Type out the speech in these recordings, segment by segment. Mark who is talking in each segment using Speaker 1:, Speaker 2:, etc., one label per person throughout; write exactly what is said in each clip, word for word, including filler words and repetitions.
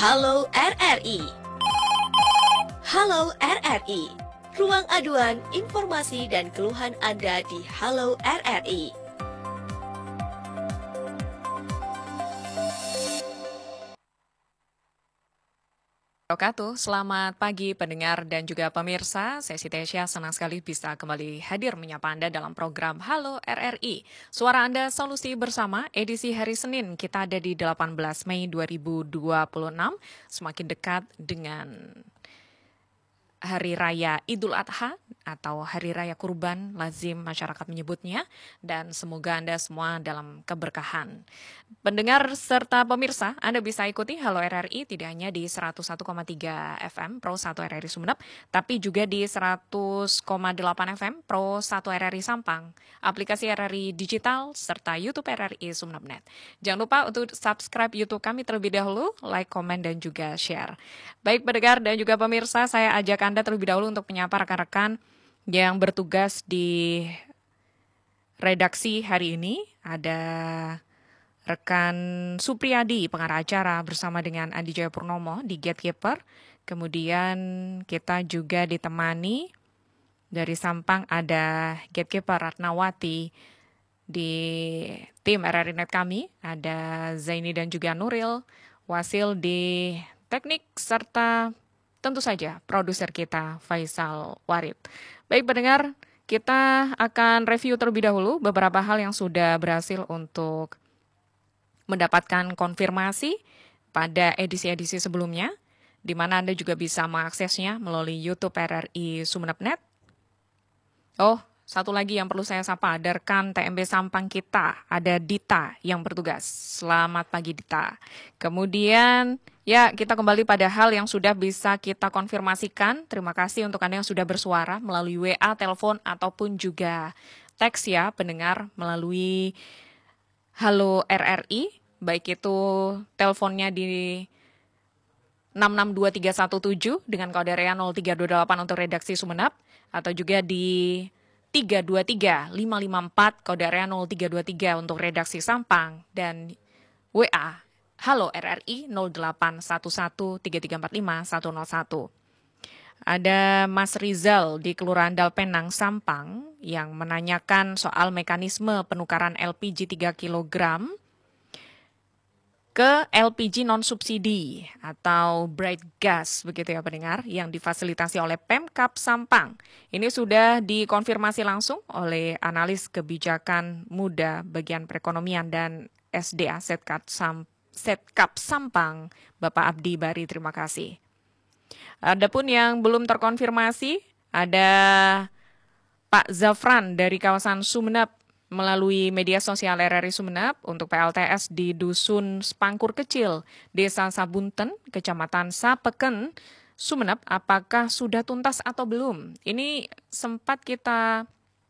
Speaker 1: Halo R R I. Halo R R I. Ruang aduan, informasi dan keluhan Anda di Halo R R I.
Speaker 2: Selamat pagi pendengar dan juga pemirsa. Saya Siti Aisyah, senang sekali bisa kembali hadir menyapa Anda dalam program Halo R R I. Suara Anda Solusi Bersama, edisi hari Senin. Kita ada di delapan belas Mei dua ribu dua puluh enam, semakin dekat dengan Hari Raya Idul Adha atau Hari Raya Kurban, lazim masyarakat menyebutnya, dan semoga Anda semua dalam keberkahan. Pendengar serta pemirsa, Anda bisa ikuti Halo R R I tidak hanya di seratus satu koma tiga F M Pro satu R R I Sumeneb, tapi juga di seratus koma delapan F M Pro satu R R I Sampang, aplikasi R R I Digital, serta YouTube R R I Sumeneb Net. Jangan lupa untuk subscribe YouTube kami terlebih dahulu, like, komen, dan juga share. Baik pendengar dan juga pemirsa, saya ajak Anda terlebih dahulu untuk menyapa rekan-rekan yang bertugas di redaksi hari ini. Ada rekan Supriyadi, pengarah acara, bersama dengan Andi Jaya Purnomo di Gatekeeper. Kemudian kita juga ditemani dari Sampang ada Gatekeeper Ratnawati. Di tim R R I Net kami ada Zaini dan juga Nuril. Wasil di teknik serta tentu saja produser kita Faisal Warid. Baik pendengar, kita akan review terlebih dahulu beberapa hal yang sudah berhasil untuk mendapatkan konfirmasi pada edisi-edisi sebelumnya, di mana Anda juga bisa mengaksesnya melalui YouTube R R I Sumeneb Net. Oh, satu lagi yang perlu saya sapa, ada rekan T M B Sampang kita, ada Dita yang bertugas. Selamat pagi Dita. Kemudian, ya kita kembali pada hal yang sudah bisa kita konfirmasikan. Terima kasih untuk Anda yang sudah bersuara melalui W A, telepon, ataupun juga teks ya pendengar melalui Halo R R I. Baik itu teleponnya di enam enam dua tiga satu tujuh dengan kode area nol tiga dua delapan untuk redaksi Sumeneb, atau juga di tiga dua tiga lima lima empat kode area nol tiga dua tiga untuk redaksi Sampang, dan W A Halo R R I nol delapan satu satu tiga tiga empat lima satu nol satu. Ada Mas Rizal di Kelurahan Dalpenang Sampang yang menanyakan soal mekanisme penukaran L P G tiga kilogram ke L P G non-subsidi atau bright gas, begitu ya pendengar, yang difasilitasi oleh Pemkab Sampang. Ini sudah dikonfirmasi langsung oleh analis kebijakan muda bagian perekonomian dan S D A Setkap, Sam, Setkap Sampang, Bapak Abdi Bari, terima kasih. Adapun yang belum terkonfirmasi, ada Pak Zafran dari kawasan Sumeneb melalui media sosial R R I Sumeneb untuk P L T S di Dusun Spangkur Kecil, Desa Sabunten, Kecamatan Sapeken, Sumeneb, apakah sudah tuntas atau belum? Ini sempat kita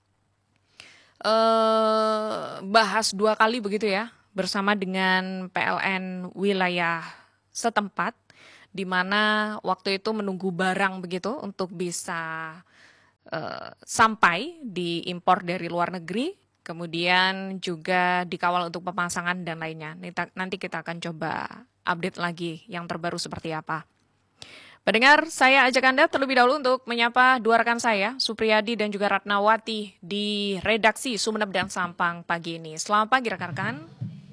Speaker 2: uh, bahas dua kali begitu ya, bersama dengan P L N wilayah setempat, di mana waktu itu menunggu barang begitu untuk bisa uh, sampai diimpor dari luar negeri. Kemudian juga dikawal untuk pemasangan dan lainnya. Nanti kita akan coba update lagi yang terbaru seperti apa. Pendengar, saya ajak Anda terlebih dahulu untuk menyapa dua rekan saya, Supriyadi dan juga Ratnawati di redaksi Sumeneb dan Sampang pagi ini. Selamat pagi rekan-rekan.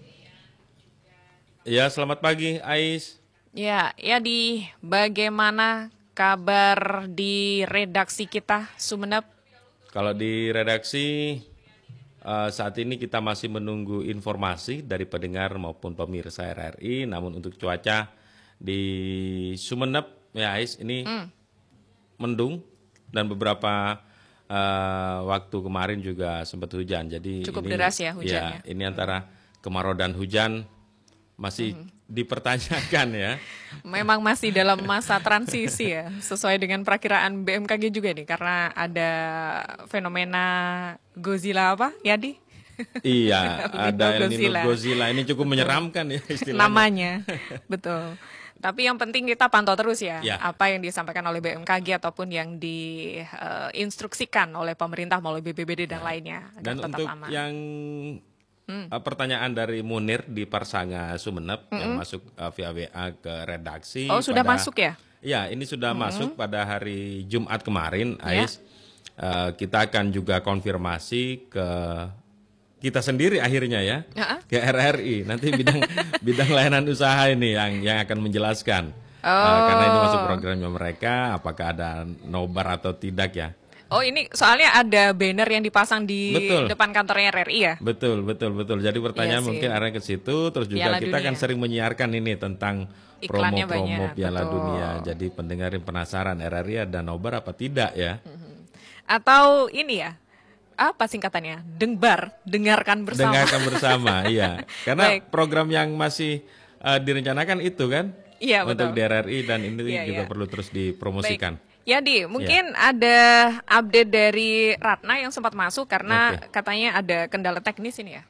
Speaker 3: Ya, selamat pagi Ais.
Speaker 2: Ya, ya di bagaimana kabar di redaksi kita Sumeneb?
Speaker 3: Kalau di redaksi Uh, saat ini kita masih menunggu informasi dari pendengar maupun pemirsa R R I. Namun untuk cuaca di Sumeneb ya Ais, ini hmm. mendung, dan beberapa uh, waktu kemarin juga sempat hujan. Jadi
Speaker 2: cukup
Speaker 3: ini,
Speaker 2: deras ya hujannya.
Speaker 3: Ya, ini antara kemarau dan hujan masih hmm. dipertanyakan ya.
Speaker 2: Memang masih dalam masa transisi ya, sesuai dengan perakiraan B M K G juga nih, karena ada fenomena Godzilla apa, Yadi?
Speaker 3: Iya, ada El Nino Godzilla, ini cukup menyeramkan ya istilahnya.
Speaker 2: Namanya, betul. Tapi yang penting kita pantau terus ya,
Speaker 3: ya.
Speaker 2: apa yang disampaikan oleh B M K G ataupun yang diinstruksikan uh, oleh pemerintah melalui B P B D dan ya. lainnya.
Speaker 3: Dan
Speaker 2: tetap
Speaker 3: untuk
Speaker 2: aman.
Speaker 3: yang hmm. uh, pertanyaan dari Munir di Parsanga Sumeneb hmm. yang masuk uh, via W A ke redaksi.
Speaker 2: Oh, sudah
Speaker 3: pada,
Speaker 2: masuk ya?
Speaker 3: Ya, ini sudah hmm. masuk pada hari Jumat kemarin,
Speaker 2: ya.
Speaker 3: Ais. Uh, kita akan juga konfirmasi ke kita sendiri akhirnya ya, uh-uh. ke R R I. Nanti bidang bidang layanan usaha ini yang yang akan menjelaskan. Oh. Uh, karena ini masuk programnya mereka, apakah ada nobar atau tidak ya?
Speaker 2: Oh, ini soalnya ada banner yang dipasang di
Speaker 3: betul.
Speaker 2: depan kantornya R R I ya?
Speaker 3: Betul, betul, betul. Jadi pertanyaan iya mungkin arahnya ke situ, terus juga Piala kita dunia. Kan sering menyiarkan ini tentang promo-promo Piala betul. Dunia. Jadi pendengar yang penasaran R R I ada nobar apa tidak ya?
Speaker 2: Atau ini ya? Apa singkatannya? Dengbar, dengarkan bersama.
Speaker 3: Dengarkan bersama, iya. Karena Baik. program yang masih uh, direncanakan itu kan?
Speaker 2: Iya,
Speaker 3: untuk
Speaker 2: betul.
Speaker 3: D R R I dan ini iya, juga iya. perlu terus dipromosikan.
Speaker 2: Baik. Ya Di, mungkin ya. ada update dari Ratna yang sempat masuk karena okay. katanya ada kendala teknis ini ya.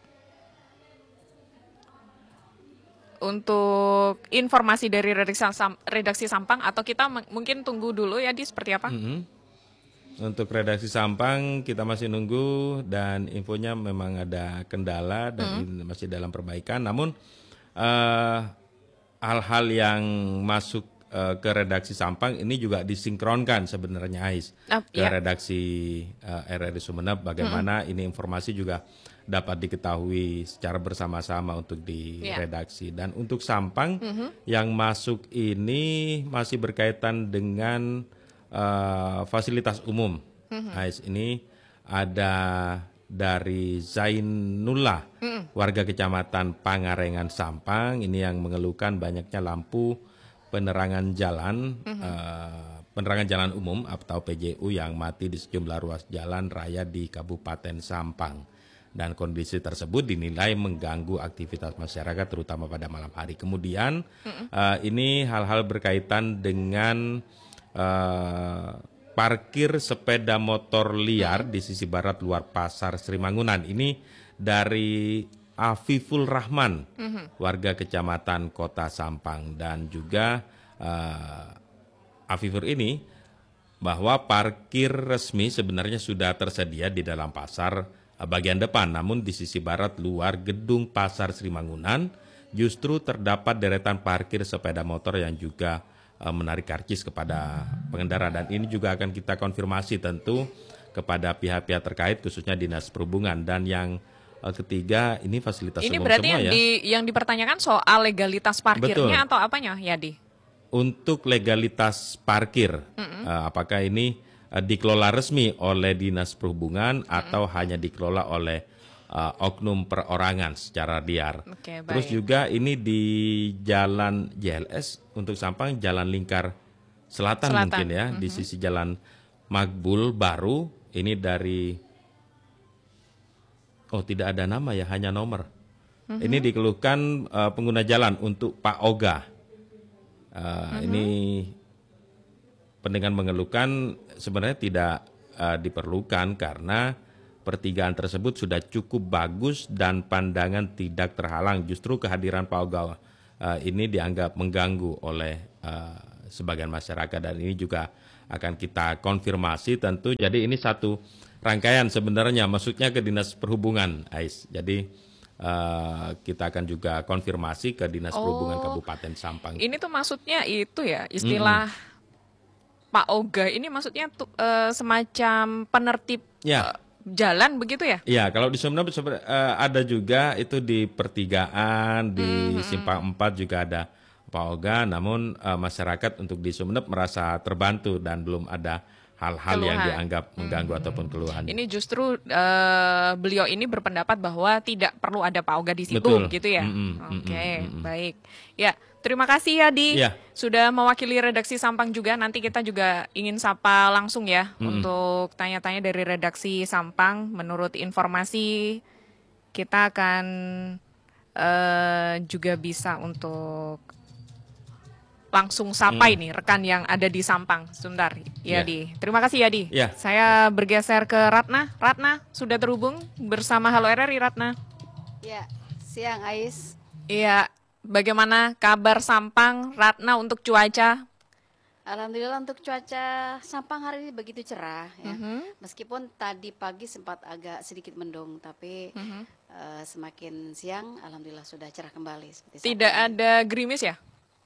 Speaker 2: Untuk informasi dari redaksi, redaksi Sampang atau kita mungkin tunggu dulu ya Di, seperti apa?
Speaker 3: Mm-hmm. Untuk redaksi Sampang kita masih nunggu dan infonya memang ada kendala dan mm. masih dalam perbaikan. Namun uh, hal-hal yang masuk uh, ke redaksi Sampang ini juga disinkronkan sebenarnya Ais uh, ke yeah. redaksi uh, R R I Sumeneb. Bagaimana mm-hmm. ini informasi juga dapat diketahui secara bersama-sama untuk di yeah. redaksi. Dan untuk Sampang mm-hmm. yang masuk ini masih berkaitan dengan uh, fasilitas umum. Mm-hmm. Ais ini ada dari Zainullah, mm. warga kecamatan Pangarengan Sampang, ini yang mengeluhkan banyaknya lampu penerangan jalan, mm-hmm. uh, penerangan jalan umum atau P J U yang mati di sejumlah ruas jalan raya di Kabupaten Sampang. Dan kondisi tersebut dinilai mengganggu aktivitas masyarakat terutama pada malam hari. Kemudian mm-hmm. uh, ini hal-hal berkaitan dengan uh, parkir sepeda motor liar di sisi barat luar pasar Sri Mangunan. Ini dari Afiful Rahman, mm-hmm. warga kecamatan Kota Sampang. Dan juga uh, Afifur ini bahwa parkir resmi sebenarnya sudah tersedia di dalam pasar uh, bagian depan. Namun di sisi barat luar gedung pasar Sri Mangunan justru terdapat deretan parkir sepeda motor yang juga menarik karcis kepada pengendara. Dan ini juga akan kita konfirmasi tentu kepada pihak-pihak terkait khususnya Dinas Perhubungan. Dan yang uh, ketiga ini fasilitas
Speaker 2: ini
Speaker 3: umum
Speaker 2: berarti
Speaker 3: semua
Speaker 2: yang
Speaker 3: ya.
Speaker 2: Di, yang dipertanyakan soal legalitas parkirnya. Betul. Atau apanya Yadi?
Speaker 3: Untuk legalitas parkir, mm-hmm. uh, apakah ini uh, dikelola resmi oleh Dinas Perhubungan mm-hmm. atau hanya dikelola oleh Uh, oknum perorangan secara liar.
Speaker 2: Okay,
Speaker 3: Terus juga ini di Jalan J L S untuk Sampang Jalan Lingkar Selatan, Selatan. mungkin ya, mm-hmm. di sisi Jalan Makbul Baru ini dari oh tidak ada nama ya, hanya nomor. Mm-hmm. Ini dikeluhkan uh, pengguna jalan untuk Pak Oga. Uh, mm-hmm. Ini pendengar mengeluhkan sebenarnya tidak uh, diperlukan karena pertigaan tersebut sudah cukup bagus dan pandangan tidak terhalang. Justru kehadiran Pak Oga uh, ini dianggap mengganggu oleh uh, sebagian masyarakat dan ini juga akan kita konfirmasi tentu. Jadi ini satu rangkaian sebenarnya masuknya ke Dinas Perhubungan, Ais. Jadi uh, kita akan juga konfirmasi ke Dinas oh, Perhubungan Kabupaten Sampang.
Speaker 2: Ini tuh maksudnya itu ya istilah mm-hmm. Pak Oga ini maksudnya tuh, uh, semacam penertib ya. uh, jalan begitu ya?
Speaker 3: Iya, kalau di Sumeneb uh, ada juga itu di pertigaan, di mm-hmm. Simpang empat juga ada Pak Oga, namun uh, masyarakat untuk di Sumeneb merasa terbantu dan belum ada hal-hal keluhan. Yang dianggap mengganggu hmm. ataupun keluhan.
Speaker 2: Ini justru uh, beliau ini berpendapat bahwa tidak perlu ada Pak Oga di situ,
Speaker 3: betul.
Speaker 2: Gitu ya?
Speaker 3: Mm-mm,
Speaker 2: Oke, okay,
Speaker 3: mm-mm.
Speaker 2: baik. Ya, terima kasih ya Di, ya. Sudah mewakili redaksi Sampang juga. Nanti kita juga ingin sapa langsung ya mm-mm. untuk tanya-tanya dari redaksi Sampang. Menurut informasi kita akan uh, juga bisa untuk langsung sapa hmm. ini rekan yang ada di Sampang. Sebentar, Yadi. Yeah. Terima kasih Yadi.
Speaker 3: Yeah.
Speaker 2: Saya bergeser ke Ratna. Ratna sudah terhubung bersama Halo R R I Ratna.
Speaker 4: Ya, siang Ais.
Speaker 2: Iya, bagaimana kabar Sampang Ratna untuk cuaca?
Speaker 4: Alhamdulillah untuk cuaca Sampang hari ini begitu cerah ya. Mm-hmm. Meskipun tadi pagi sempat agak sedikit mendung, tapi mm-hmm. eh, semakin siang, alhamdulillah sudah cerah kembali. Seperti saat
Speaker 2: Tidak
Speaker 4: ini.
Speaker 2: ada gerimis ya?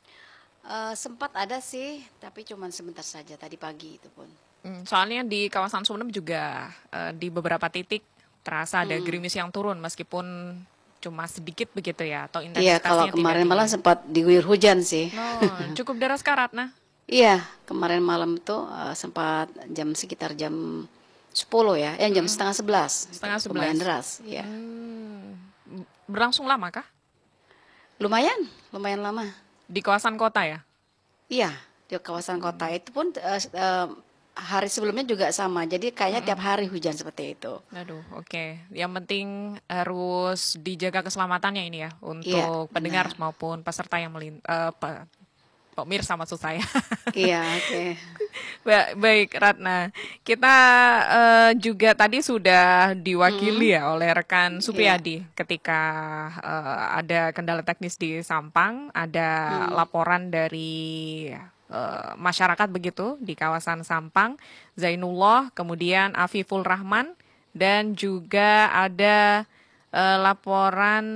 Speaker 4: Eh, sempat ada sih, tapi cuma sebentar saja tadi pagi itu pun.
Speaker 2: Hmm, soalnya di kawasan Sumeneb juga eh, di beberapa titik terasa ada
Speaker 4: Hmm.
Speaker 2: gerimis yang turun meskipun cuma sedikit begitu ya, atau
Speaker 4: Iya,
Speaker 2: intensitasnya
Speaker 4: kalau
Speaker 2: tidak
Speaker 4: kemarin
Speaker 2: tinggi.
Speaker 4: malah sempat diguyur hujan sih.
Speaker 2: Oh, cukup deras karat nah.
Speaker 4: Iya, kemarin malam itu eh, sempat jam sekitar jam sepuluh ya, eh jam setengah sebelas.
Speaker 2: Setengah
Speaker 4: Lumayan
Speaker 2: sebelas.
Speaker 4: deras, ya.
Speaker 2: Hmm, berlangsung lama kah?
Speaker 4: Lumayan, lumayan lama.
Speaker 2: Di kawasan kota ya?
Speaker 4: Iya, di kawasan kota itu pun eh, eh, hari sebelumnya juga sama. Jadi kayaknya tiap hari hujan seperti itu.
Speaker 2: Aduh, oke. Yang penting harus dijaga keselamatannya ini ya untuk
Speaker 4: Iya,
Speaker 2: pendengar
Speaker 4: benar.
Speaker 2: maupun peserta yang melin eh, pe- pemirsa maksud saya.
Speaker 4: Iya, oke.
Speaker 2: Ba- Baik, Ratna. Kita eh, juga tadi sudah diwakili ya oleh rekan Supriyadi ketika eh, ada kendala teknis di Sampang, ada laporan dari eh, masyarakat begitu di kawasan Sampang, Zainullah, kemudian Afiful Rahman, dan juga ada eh, laporan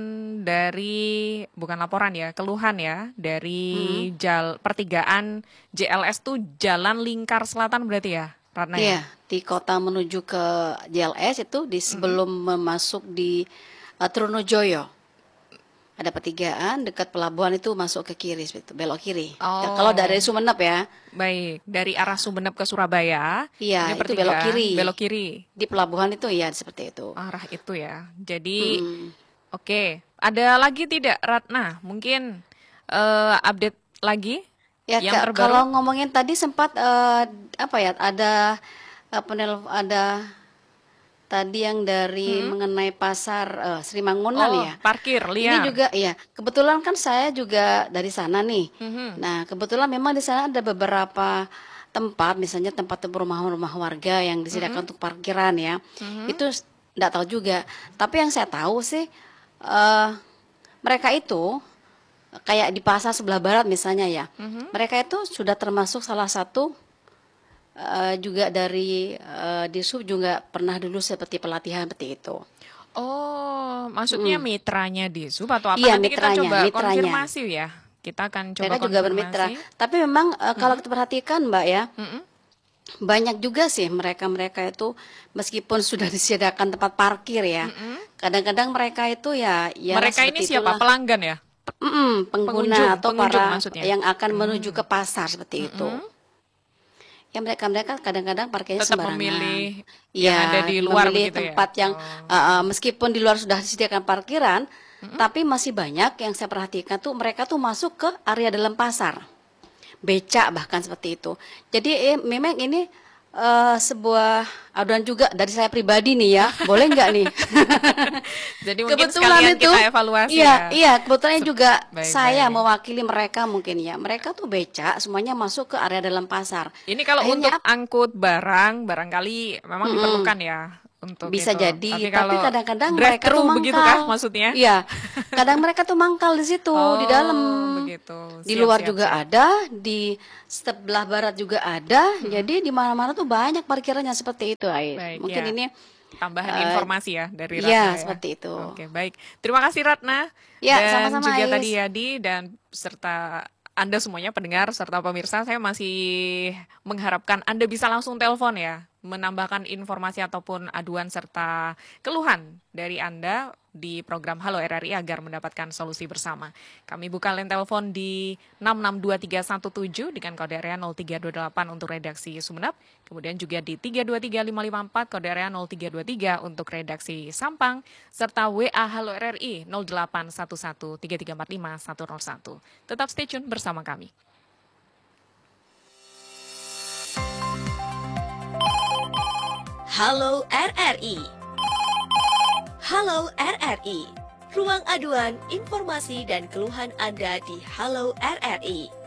Speaker 2: dari, bukan laporan ya, keluhan ya, dari jal, pertigaan J L S tuh Jalan Lingkar Selatan berarti ya, Ratna ya?
Speaker 4: Iya, di kota menuju ke J L S itu di sebelum masuk di eh, Trunojoyo. Ada pertigaan dekat pelabuhan itu masuk ke kiri, seperti itu, belok kiri. Ya,
Speaker 2: Oh.
Speaker 4: kalau dari Sumeneb ya,
Speaker 2: Baik, dari arah Sumeneb ke Surabaya,
Speaker 4: Iya,
Speaker 2: ini
Speaker 4: itu
Speaker 2: pertigaan,
Speaker 4: belok kiri.
Speaker 2: belok kiri,
Speaker 4: di pelabuhan itu ya seperti itu.
Speaker 2: arah itu ya. Jadi,
Speaker 4: Mm.
Speaker 2: oke, ada lagi tidak, Ratna? Mungkin eh, update lagi
Speaker 4: Ya,
Speaker 2: yang
Speaker 4: Kak,
Speaker 2: terbaru?
Speaker 4: kalau ngomongin tadi sempat eh, apa ya, ada eh, penel ada tadi yang dari mengenai pasar eh, Sri Mangunan
Speaker 2: Oh,
Speaker 4: ya.
Speaker 2: parkir
Speaker 4: Ini
Speaker 2: liar.
Speaker 4: juga ya, kebetulan kan saya juga dari sana nih.
Speaker 2: Mhm.
Speaker 4: Nah, kebetulan memang di sana ada beberapa tempat, misalnya tempat rumah-rumah warga yang disediakan untuk parkiran ya. Itu enggak tahu juga. Tapi yang saya tahu sih eh mereka itu kayak di pasar sebelah barat misalnya ya. Mereka itu sudah termasuk salah satu eh, juga dari eh, di sub juga pernah dulu seperti pelatihan seperti itu.
Speaker 2: Oh, maksudnya mitranya di Sub atau apa?
Speaker 4: Iya,
Speaker 2: Nanti kita
Speaker 4: mitranya,
Speaker 2: coba
Speaker 4: mitranya.
Speaker 2: konfirmasi ya. Kita akan coba
Speaker 4: Mereka juga bermitra.
Speaker 2: konfirmasi.
Speaker 4: Tapi memang eh, kalau kita perhatikan Mbak ya,
Speaker 2: Mm-mm.
Speaker 4: banyak juga sih mereka-mereka itu meskipun sudah disediakan tempat parkir ya. Kadang-kadang mereka itu ya ya
Speaker 2: Mereka ini
Speaker 4: seperti
Speaker 2: siapa?
Speaker 4: itulah.
Speaker 2: Pelanggan ya?
Speaker 4: Mm-mm, pengguna
Speaker 2: Pengunjung,
Speaker 4: atau
Speaker 2: pengunjung
Speaker 4: para
Speaker 2: maksudnya.
Speaker 4: yang akan menuju ke pasar seperti itu. Ya mereka-mereka kadang-kadang parkirnya
Speaker 2: Tetap
Speaker 4: sembarangan.
Speaker 2: memilih
Speaker 4: Iya,
Speaker 2: yang ada di luar
Speaker 4: memilih
Speaker 2: begitu ya?
Speaker 4: tempat yang
Speaker 2: Oh.
Speaker 4: uh, uh, meskipun di luar sudah disediakan parkiran, tapi masih banyak yang saya perhatikan tuh mereka tuh masuk ke area dalam pasar. Becak bahkan seperti itu. Jadi eh, memang ini eh, sebuah aduan juga dari saya pribadi nih ya. Boleh nggak nih?
Speaker 2: Jadi mungkin sekalian kita evaluasi
Speaker 4: iya,
Speaker 2: ya.
Speaker 4: Iya, kebetulan juga
Speaker 2: baik,
Speaker 4: saya
Speaker 2: baik.
Speaker 4: mewakili mereka mungkin ya. Mereka tuh becak semuanya masuk ke area dalam pasar.
Speaker 2: Ini kalau
Speaker 4: Akhirnya
Speaker 2: untuk angkut barang, barangkali memang diperlukan ya untuk
Speaker 4: bisa
Speaker 2: itu.
Speaker 4: jadi,
Speaker 2: Tapi
Speaker 4: tapi
Speaker 2: kalau
Speaker 4: kadang-kadang
Speaker 2: drive
Speaker 4: mereka tuh
Speaker 2: thru
Speaker 4: mangkal.
Speaker 2: begitu kah maksudnya?
Speaker 4: Iya, kadang mereka tuh mangkal di situ
Speaker 2: Oh,
Speaker 4: di dalam.
Speaker 2: begitu.
Speaker 4: Di
Speaker 2: Siap,
Speaker 4: luar
Speaker 2: siap,
Speaker 4: juga
Speaker 2: siap.
Speaker 4: ada, di sebelah barat juga ada. Jadi di mana-mana tuh banyak parkirannya seperti itu, Ais.
Speaker 2: Baik,
Speaker 4: Mungkin
Speaker 2: ya.
Speaker 4: ini
Speaker 2: Tambahan
Speaker 4: eh,
Speaker 2: informasi ya dari Ratna
Speaker 4: iya,
Speaker 2: ya.
Speaker 4: seperti itu.
Speaker 2: Oke, baik. Terima kasih Ratna.
Speaker 4: Ya,
Speaker 2: dan
Speaker 4: sama-sama,
Speaker 2: juga
Speaker 4: Ais.
Speaker 2: tadi Yadi dan serta Anda semuanya pendengar serta pemirsa, saya masih mengharapkan Anda bisa langsung telepon ya, menambahkan informasi ataupun aduan serta keluhan dari Anda di program Halo R R I agar mendapatkan solusi bersama. Kami buka line telepon di enam enam dua tiga satu tujuh dengan kode area nol tiga dua delapan untuk redaksi Sumeneb, kemudian juga di tiga dua tiga lima lima empat kode area nol tiga dua tiga untuk redaksi Sampang, serta W A Halo R R I nol delapan satu satu tiga tiga empat lima satu nol satu. Tetap stay tune bersama kami.
Speaker 1: Halo R R I. Halo R R I. Ruang aduan, informasi dan keluhan Anda di Halo R R I.